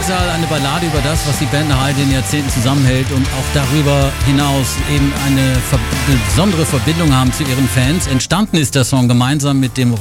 Schicksal, eine Ballade über das, was die Band nach all den Jahrzehnten zusammenhält und auch darüber hinaus eben eine besondere Verbindung haben zu ihren Fans. Entstanden ist der Song gemeinsam mit dem